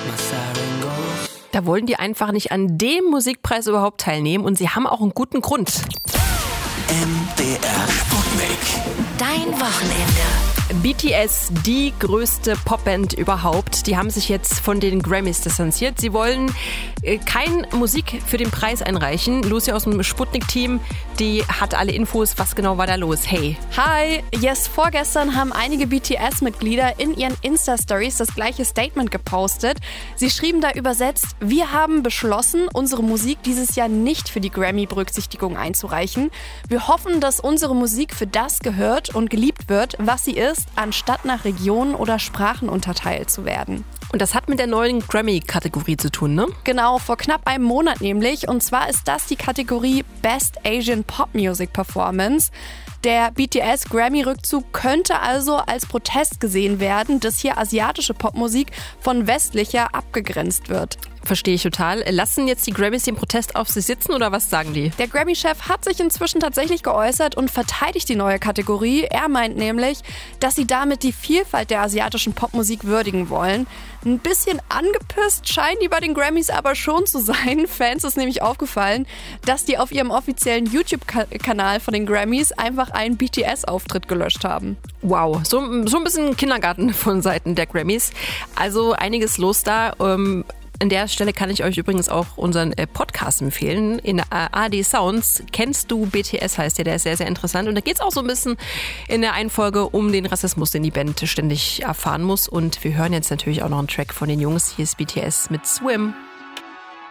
Da wollen die einfach nicht an dem Musikpreis überhaupt teilnehmen und sie haben auch einen guten Grund. MDR Sputnik. Dein Wochenende. BTS, die größte Popband überhaupt, die haben sich jetzt von den Grammys distanziert. Sie wollen keine Musik für den Preis einreichen. Lucy aus dem Sputnik-Team, die hat alle Infos. Was genau war da los? Hey. Hi, yes, vorgestern haben einige BTS-Mitglieder in ihren Insta-Stories das gleiche Statement gepostet. Sie schrieben da übersetzt: Wir haben beschlossen, unsere Musik dieses Jahr nicht für die Grammy-Berücksichtigung einzureichen. Wir hoffen, dass unsere Musik für das gehört und geliebt wird, was sie ist, anstatt nach Regionen oder Sprachen unterteilt zu werden. Und das hat mit der neuen Grammy-Kategorie zu tun, ne? Genau, vor knapp einem Monat nämlich. Und zwar ist das die Kategorie Best Asian Pop Music Performance. Der BTS-Grammy-Rückzug könnte also als Protest gesehen werden, dass hier asiatische Popmusik von westlicher abgegrenzt wird. Verstehe ich total. Lassen jetzt die Grammys den Protest auf sich sitzen oder was sagen die? Der Grammy-Chef hat sich inzwischen tatsächlich geäußert und verteidigt die neue Kategorie. Er meint nämlich, dass sie damit die Vielfalt der asiatischen Popmusik würdigen wollen. Ein bisschen angepisst scheinen die bei den Grammys aber schon zu sein. Fans ist nämlich aufgefallen, dass die auf ihrem offiziellen YouTube-Kanal von den Grammys einfach einen BTS-Auftritt gelöscht haben. Wow, so ein bisschen Kindergarten von Seiten der Grammys. Also einiges los da. An der Stelle kann ich euch übrigens auch unseren Podcast empfehlen. In ARD Sounds. Kennst du BTS heißt der ist sehr, sehr interessant. Und da geht es auch so ein bisschen in der einen Folge um den Rassismus, den die Band ständig erfahren muss. Und wir hören jetzt natürlich auch noch einen Track von den Jungs. Hier ist BTS mit Swim.